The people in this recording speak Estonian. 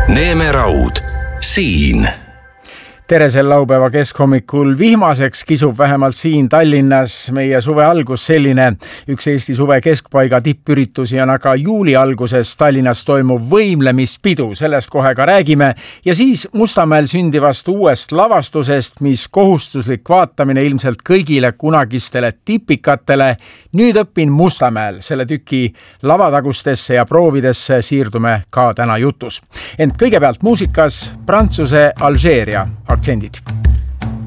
Neeme Raud, siin. Tere sel laupäeva keskhommikul vihmaseks kisub vähemalt siin Tallinnas meie suve algus selline. Üks Eesti suve keskpaiga tippüritusi on aga juuli alguses Tallinnas toimuv võimlemispidu. Sellest kohe ka räägime. Ja siis Mustamäel sündivast uuest lavastusest, mis kohustuslik vaatamine ilmselt kõigile kunagistele tipikatele. Nüüd õpin Mustamäel. Selle tüki lavatagustesse ja proovidesse siirdume ka täna jutus. Ent kõigepealt muusikas Prantsuse Alžeeria aktsendid.